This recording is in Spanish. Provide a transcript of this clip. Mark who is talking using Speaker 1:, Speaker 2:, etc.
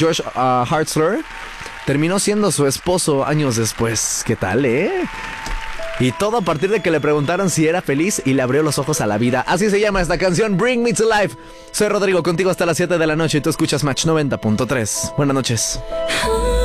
Speaker 1: Josh Hartzler terminó siendo su esposo años después. ¿Qué tal, Y todo a partir de que le preguntaron si era feliz y le abrió los ojos a la vida. Así se llama esta canción, Bring Me to Life. Soy Rodrigo, contigo hasta las 7 de la noche y tú escuchas Match 90.3. Buenas noches.